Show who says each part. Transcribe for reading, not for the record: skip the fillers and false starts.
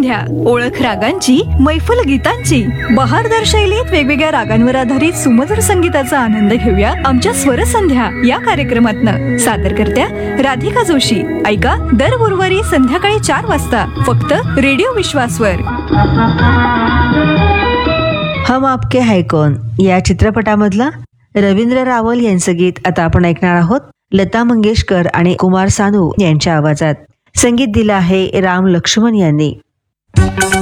Speaker 1: संध्या, ओळख रागांची, मैफल गीतांची, बहारदार शैलीत वेगवेगळ्या रागांवर आधारित सुमधुर संगीताचा आनंद घेऊया आमच्या स्वरसंध्या या कार्यक्रमातनं. सादरकर्त्या राधिका जोशी. ऐका दर गुरुवारी संध्याकाळी 4 वाजता फक्त रेडिओ विश्वासवर.
Speaker 2: हम आपके है कौन या चित्रपटामधला रवींद्र रावल यांचं गीत आता आपण ऐकणार आहोत. लता मंगेशकर आणि कुमार सानू यांच्या आवाजात. संगीत दिलं आहे राम लक्ष्मण यांनी.